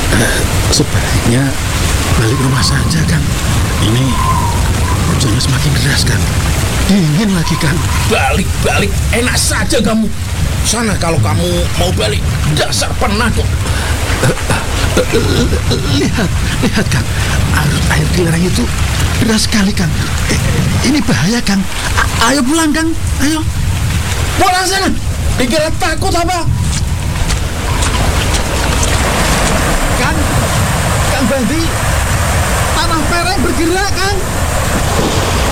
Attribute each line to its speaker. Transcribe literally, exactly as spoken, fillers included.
Speaker 1: Uh, sebaiknya balik rumah saja, Kang. Ini hujannya semakin deras, Kang. Dingin lagi, Kang.
Speaker 2: Balik-balik, enak saja kamu. Sana kalau kamu mau balik, dasar penakut.
Speaker 1: Uh, uh, uh, lihat, lihat, Kang. Arus air di lereng itu deras sekali, Kang. Eh, ini bahaya, Kang. A- ayo pulang, Kang. Ayo.
Speaker 2: Pulang sana. Dikira takut apa?
Speaker 1: Kang, Kang Bandi, tanah lereng bergerak, Kang.